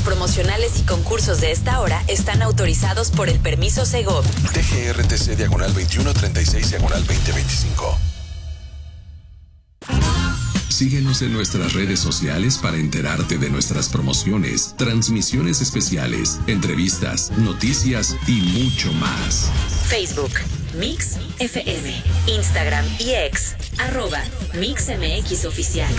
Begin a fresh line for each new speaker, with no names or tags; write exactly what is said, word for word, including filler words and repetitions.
promocionales y concursos de esta hora están autorizados por el permiso Segov.
T G R T C diagonal veintiuno treinta y seis diagonal veinte veinticinco.
Síguenos en nuestras redes sociales para enterarte de nuestras promociones, transmisiones especiales, entrevistas, noticias y mucho más.
Facebook, Mix F M, Instagram y X, arroba Mix M X Oficial.